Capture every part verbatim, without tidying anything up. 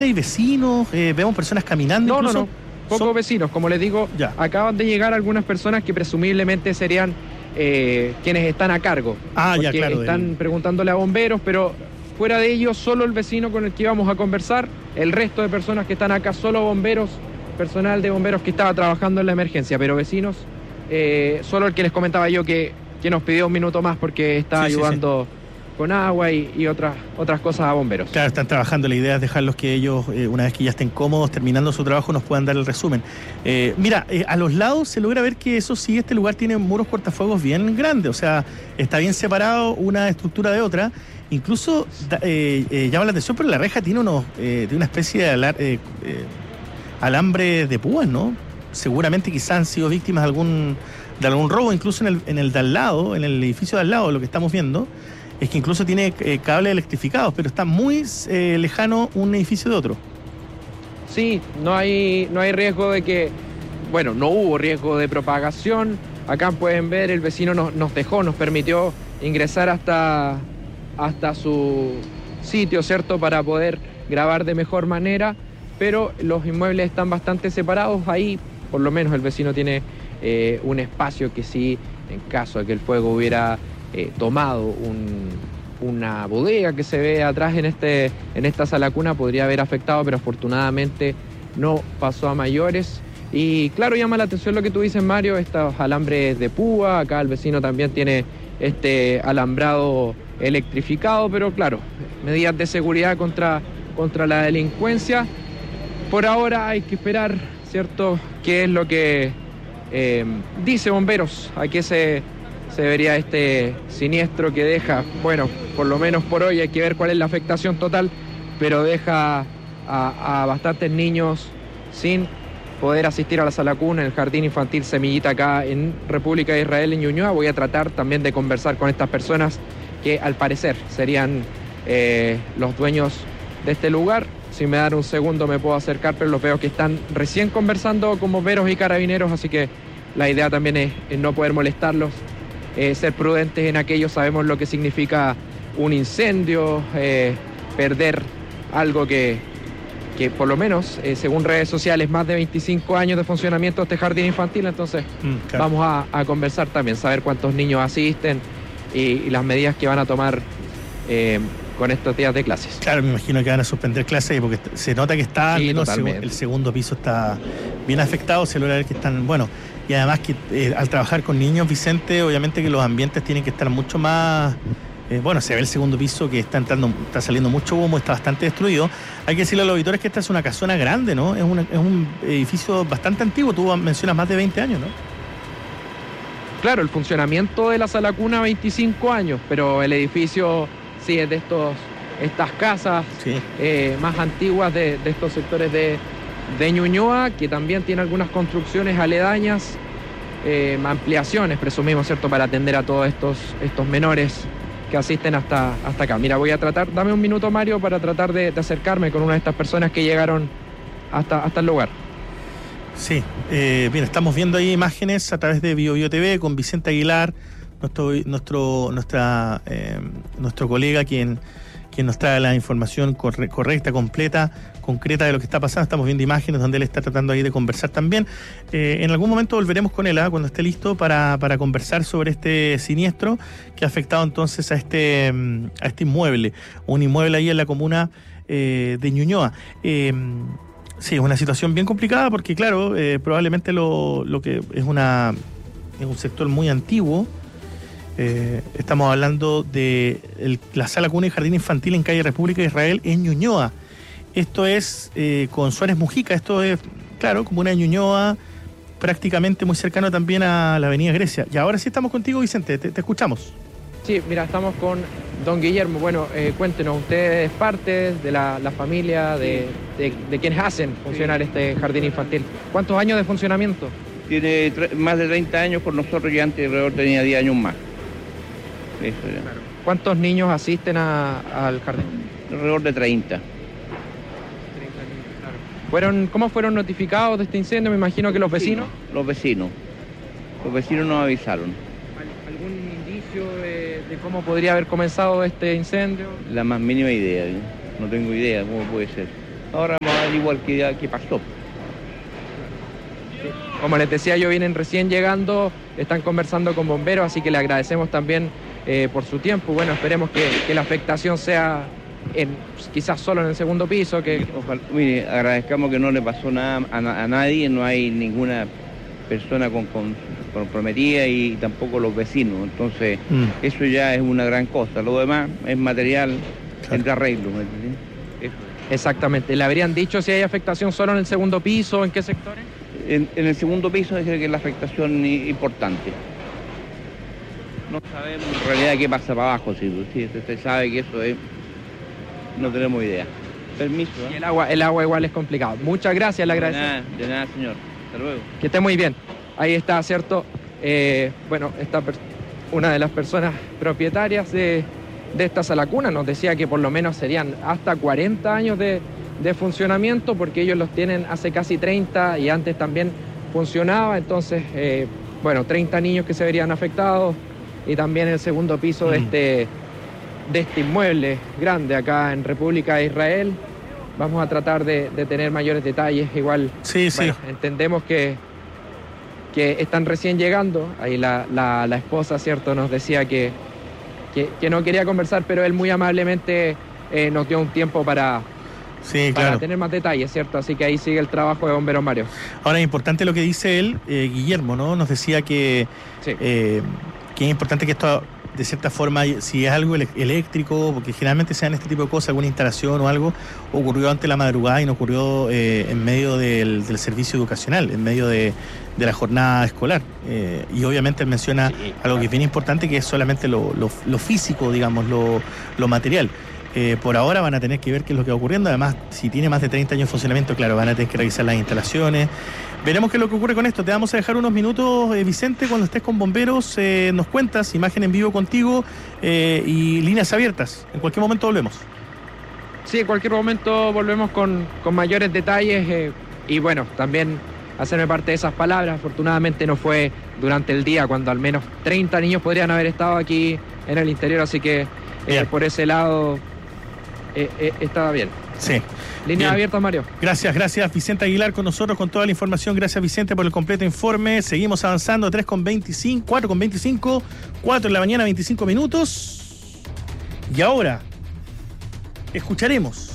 ¿Hay vecinos? Eh, ¿Vemos personas caminando? No, incluso? no, no. Pocos Son... vecinos. Como les digo, ya. Acaban de llegar algunas personas que presumiblemente serían eh, quienes están a cargo. Ah, porque ya, claro. están del... preguntándole a bomberos, pero fuera de ellos, solo el vecino con el que íbamos a conversar. El resto de personas que están acá, solo bomberos, personal de bomberos que estaba trabajando en la emergencia, pero vecinos, eh, solo el que les comentaba yo que, que nos pidió un minuto más porque está sí, ayudando... Sí, sí. con agua y, y otras otras cosas a bomberos. Claro, están trabajando. La idea es dejarlos que ellos, eh, una vez que ya estén cómodos, terminando su trabajo, nos puedan dar el resumen. Eh, mira, eh, a los lados se logra ver que eso sí, este lugar tiene muros cortafuegos bien grandes, o sea, está bien separado una estructura de otra. Incluso eh, eh, llama la atención, pero la reja tiene unos eh, tiene una especie de alar, eh, eh, alambre de púas, ¿no? Seguramente quizás han sido víctimas de algún de algún robo, incluso en el, en el de al lado, en el edificio de al lado, lo que estamos viendo es que incluso tiene eh, cables electrificados, pero está muy eh, lejano un edificio de otro. Sí, no hay, no hay riesgo de que, bueno, no hubo riesgo de propagación. Acá pueden ver, el vecino nos, nos dejó, nos permitió ingresar hasta, hasta su sitio, ¿cierto?, para poder grabar de mejor manera, pero los inmuebles están bastante separados. Ahí, por lo menos, el vecino tiene eh, un espacio que sí, en caso de que el fuego hubiera... Eh, tomado un, una bodega que se ve atrás en, este, en esta sala cuna, podría haber afectado, pero afortunadamente no pasó a mayores. Y claro, llama la atención lo que tú dices, Mario, estos alambres de púa. Acá el vecino también tiene este alambrado electrificado, pero claro, medidas de seguridad contra, contra la delincuencia. Por ahora hay que esperar, ¿cierto?, qué es lo que eh, dice bomberos, a qué se... se vería este siniestro que deja, bueno, por lo menos por hoy hay que ver cuál es la afectación total, pero deja a, a bastantes niños sin poder asistir a la sala cuna en el jardín infantil Semillita acá en República de Israel, en Ñuñoa. Voy a tratar también de conversar con estas personas que al parecer serían eh, los dueños de este lugar. Si me dan un segundo me puedo acercar, pero los veo que están recién conversando con bomberos y carabineros, así que la idea también es, es no poder molestarlos. Eh, ser prudentes en aquello. Sabemos lo que significa un incendio, eh, perder algo que, que por lo menos, eh, según redes sociales, más de veinticinco años de funcionamiento de este jardín infantil. Entonces mm, claro. vamos a, a conversar también, saber cuántos niños asisten y, y las medidas que van a tomar eh, con estos días de clases. Claro, me imagino que van a suspender clases porque se nota que está, sí, al menos el segundo piso está bien afectado. Se logra ver que están, bueno, y además que eh, al trabajar con niños, Vicente, obviamente que los ambientes tienen que estar mucho más, eh, bueno, se ve el segundo piso que está entrando, está saliendo mucho humo, está bastante destruido. Hay que decirle a los auditores que esta es una casona grande, ¿no? Es, una, es un edificio bastante antiguo, tú mencionas más de veinte años, ¿no? Claro, el funcionamiento de la sala cuna, veinticinco años, pero el edificio sí es de estos, estas casas sí. eh, más antiguas de, de estos sectores de... de Ñuñoa, que también tiene algunas construcciones aledañas, eh, ampliaciones, presumimos, ¿cierto?, para atender a todos estos, estos menores que asisten hasta, hasta acá. Mira, voy a tratar, dame un minuto, Mario, para tratar de, de acercarme con una de estas personas que llegaron hasta, hasta el lugar. Sí, eh, bien, estamos viendo ahí imágenes a través de Bio Bio T V con Vicente Aguilar, nuestro, nuestro, nuestra, eh, nuestro colega, quien... quien nos trae la información corre- correcta, completa, concreta de lo que está pasando. Estamos viendo imágenes donde él está tratando ahí de conversar también. Eh, en algún momento volveremos con él, ¿eh? cuando esté listo para, para conversar sobre este siniestro que ha afectado entonces a este, a este inmueble, un inmueble ahí en la comuna eh, de Ñuñoa. Eh, sí, es una situación bien complicada porque, claro, eh, probablemente lo, lo que es, una, es un sector muy antiguo. Eh, estamos hablando de el, la sala cuna y jardín infantil en calle República de Israel en Ñuñoa. Esto es eh, con Suárez Mujica, esto es, claro, como una Ñuñoa prácticamente muy cercano también a la avenida Grecia. Y ahora sí estamos contigo, Vicente, te, te escuchamos. Sí, mira, estamos con don Guillermo. Bueno, eh, cuéntenos, usted es parte de la, la familia de, de, de quienes hacen funcionar sí. este jardín infantil. ¿Cuántos años de funcionamiento? Tiene tre- más de treinta años con nosotros y antes alrededor tenía diez años más. Eso era. Claro. ¿Cuántos niños asisten a, al jardín? Alrededor de treinta. treinta niños, claro. ¿Fueron, ¿Cómo fueron notificados de este incendio? Me imagino que los vecinos. Los vecinos. Los vecinos nos avisaron. ¿Algún indicio de, de cómo podría haber comenzado este incendio? La más mínima idea, ¿eh? No tengo idea cómo puede ser. Ahora vamos a ver igual que, que pasó. Como les decía yo, vienen recién llegando, están conversando con bomberos, así que le agradecemos también eh, por su tiempo. Bueno, esperemos que, que la afectación sea en, quizás solo en el segundo piso. Que... Ojalá, mire, agradezcamos que no le pasó nada a, a nadie, no hay ninguna persona con, con, comprometida y tampoco los vecinos. Entonces, mm. eso ya es una gran cosa. Lo demás es material, claro, de arreglo. ¿Me entiendes? Eso. Exactamente. ¿Le habrían dicho si hay afectación solo en el segundo piso? ¿En qué sectores? En, en el segundo piso es que es la afectación importante. No sabemos en realidad qué pasa para abajo, si, si usted sabe que eso es... No tenemos idea. Permiso. ¿eh? Y el agua, el agua igual es complicado. Muchas gracias, le agradezco. De nada, de nada, señor. Hasta luego. Que esté muy bien. Ahí está, ¿cierto? Eh, bueno, esta una de las personas propietarias de, de esta sala cuna nos decía que por lo menos serían hasta cuarenta años de... de funcionamiento, porque ellos los tienen hace casi treinta y antes también funcionaba. Entonces, eh, bueno, treinta niños que se verían afectados y también el segundo piso mm. de, este, de este inmueble grande acá en República de Israel. Vamos a tratar de, de tener mayores detalles. Igual, sí, bueno, sí. entendemos que, que están recién llegando. Ahí la, la, la esposa, ¿cierto?, nos decía que, que, que no quería conversar, pero él muy amablemente eh, nos dio un tiempo para... Sí, para claro, tener más detalles, ¿cierto? Así que ahí sigue el trabajo de Bomberos Mario. Ahora es importante lo que dice él, eh, Guillermo, ¿no? Nos decía que, sí. eh, que es importante que esto, de cierta forma, si es algo eléctrico, porque generalmente se dan este tipo de cosas, alguna instalación o algo, ocurrió ante la madrugada y no ocurrió eh, en medio del, del servicio educacional, en medio de, de la jornada escolar. Eh, y obviamente él menciona sí, algo que es bien importante, que es solamente lo, lo, lo físico, digamos, lo, lo material. Eh, por ahora van a tener que ver qué es lo que va ocurriendo. Además, si tiene más de treinta años de funcionamiento, claro, van a tener que revisar las instalaciones. Veremos qué es lo que ocurre con esto. Te vamos a dejar unos minutos, eh, Vicente, cuando estés con bomberos, eh, nos cuentas, imagen en vivo contigo eh, y líneas abiertas. En cualquier momento volvemos. Sí, en cualquier momento volvemos con, con mayores detalles eh, y bueno, también hacerme parte de esas palabras. Afortunadamente no fue durante el día, cuando al menos treinta niños podrían haber estado aquí en el interior, así que eh, por ese lado... Eh, eh, estaba bien. Sí. Línea abierta, Mario. Gracias, gracias Vicente Aguilar con nosotros con toda la información. Gracias, Vicente, por el completo informe. Seguimos avanzando, tres con veinticinco, cuatro con veinticinco, cuatro de la mañana, veinticinco minutos. Y ahora escucharemos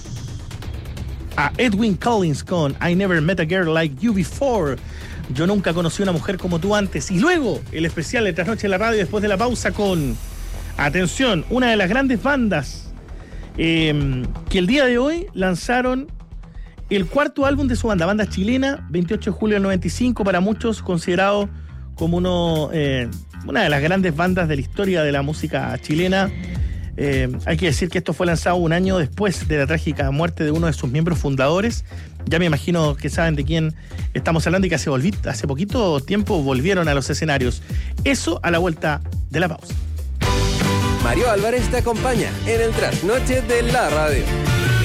a Edwyn Collins con I Never Met a Girl Like You Before. Yo nunca conocí a una mujer como tú antes. Y luego el especial de Trasnoche en la Radio después de la pausa con, atención, una de las grandes bandas Eh, que el día de hoy lanzaron el cuarto álbum de su banda, banda chilena, veintiocho de julio del noventa y cinco, para muchos considerado como uno, eh, una de las grandes bandas de la historia de la música chilena. Eh, hay que decir que esto fue lanzado un año después de la trágica muerte de uno de sus miembros fundadores. Ya me imagino que saben de quién estamos hablando y que hace, volví, hace poquito tiempo volvieron a los escenarios. Eso a la vuelta de la pausa. Mario Álvarez te acompaña en el Trasnoche de la Radio.